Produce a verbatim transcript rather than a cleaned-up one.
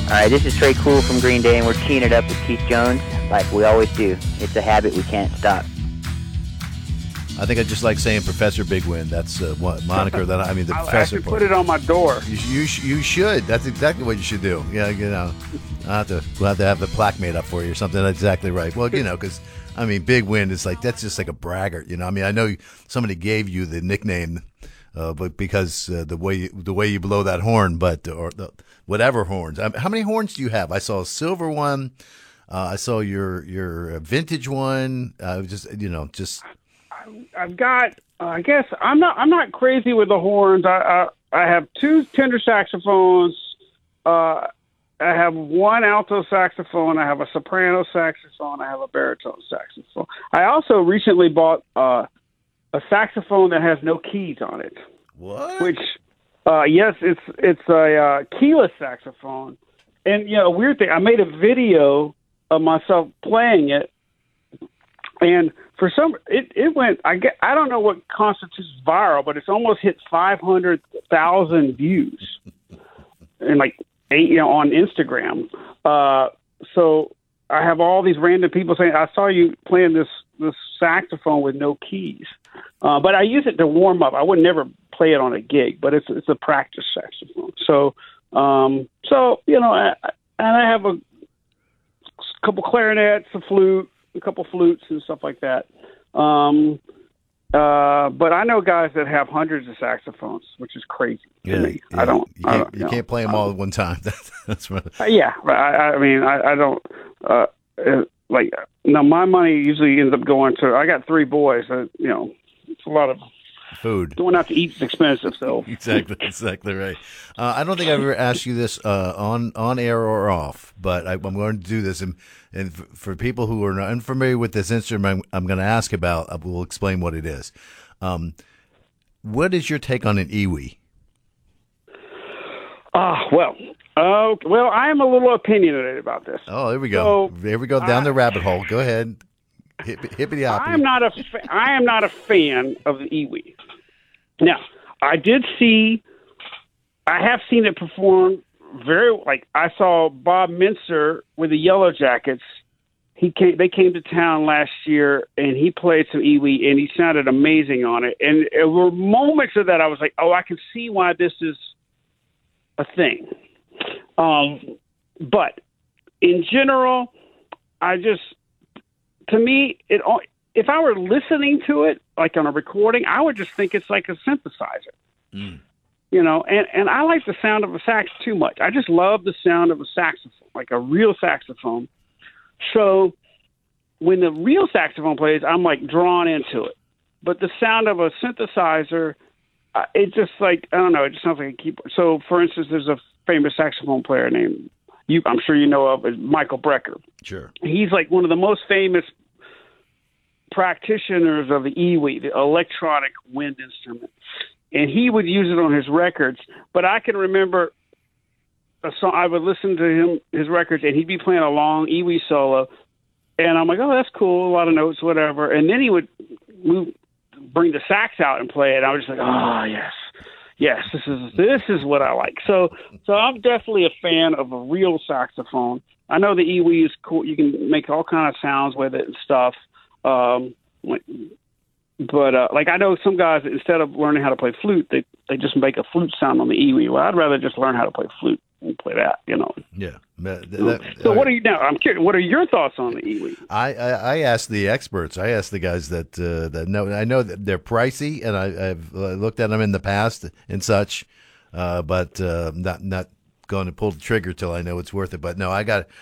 All right, this is Trey Cool from Green Day, and we're teeing it up with Keith Jones like we always do. It's a habit we can't stop. I think I just like saying Professor Big Win. That's uh, what moniker that I mean the I'll professor. actually put it on my door. You, you you should. That's exactly what you should do. Yeah, you know, I have to we'll have to have the plaque made up for you or something. That's exactly right. Well, you know, because I mean, Big Win is like that's just like a braggart. You know, I mean, I know somebody gave you the nickname, uh, but because uh, the way you, the way you blow that horn, but or the, whatever horns. Um, how many horns do you have? I saw a silver one. Uh, I saw your your vintage one. Uh, just you know, just. I've got. Uh, I guess I'm not. I'm not crazy with the horns. I I, I have two tenor saxophones. Uh, I have one alto saxophone. I have a soprano saxophone. I have a baritone saxophone. I also recently bought uh, a saxophone that has no keys on it. What? Which, uh, yes, it's it's a uh, keyless saxophone. And you know, weird thing. I made a video of myself playing it, and for some, it, it went. I get. I don't know what constitutes viral, but it's almost hit five hundred thousand views, and like eight, you know, on Instagram. Uh, so I have all these random people saying, "I saw you playing this this saxophone with no keys," uh, but I use it to warm up. I would never play it on a gig, but it's it's a practice saxophone. So, um, so you know, I, and I have a couple clarinets, a flute. A couple flutes and stuff like that. Um, uh, but I know guys that have hundreds of saxophones, which is crazy to yeah, me. yeah. I don't. You can't, I don't, you you know, can't play them all at one time. That's right. Uh, yeah, but I, I mean, I, I don't. Uh, uh, like, no, my money usually ends up going to. I got three boys. Uh, you know, it's a lot of food. Going out to eat is expensive, so exactly, exactly right. Uh, I don't think I've ever asked you this uh, on on air or off, but I, I'm going to do this. And, and for people who are not unfamiliar with this instrument, I'm, I'm going to ask about. I will explain what it is. Um, what is your take on an iwi? Ah, uh, well, uh, well, I am a little opinionated about this. Oh, there we go. So, there we go down I, the rabbit hole. Go ahead. Hippity hoppity. I am not a fa- I am not a fan of the iwi. Now, I did see, I have seen it perform very, like, I saw Bob Mincer with the Yellow Jackets. He came, they came to town last year, and he played some iwi, and he sounded amazing on it. And there were moments of that I was like, oh, I can see why this is a thing. Um, but in general, I just, to me, it if I were listening to it, like on a recording, I would just think it's like a synthesizer. Mm. You know, and, and I like the sound of a sax too much. I just love the sound of a saxophone, like a real saxophone. So when the real saxophone plays, I'm like drawn into it. But the sound of a synthesizer, uh, it just like, I don't know, it just sounds like a keyboard. So, for instance, there's a famous saxophone player named, you, I'm sure you know of, is Michael Brecker. Sure. He's like one of the most famous practitioners of the iwi, the electronic wind instrument. And he would use it on his records. But I can remember a song, I would listen to him, his records, and he'd be playing a long iwi solo. And I'm like, oh, that's cool, a lot of notes, whatever. And then he would move, bring the sax out and play it. I was just like, oh, yes. Yes, this is this is what I like. So so I'm definitely a fan of a real saxophone. I know the iwi is cool. You can make all kind of sounds with it and stuff. Um, but uh, like I know some guys, instead of learning how to play flute, they they just make a flute sound on the iwi. Well, I'd rather just learn how to play flute and play that, you know. Yeah. That, that, so what are you now? I'm curious. What are your thoughts on the iwi? I, I, I asked the experts. I asked the guys that uh, that know. I know that they're pricey, and I, I've looked at them in the past and such, uh, but uh, not not going to pull the trigger till I know it's worth it. But no, I got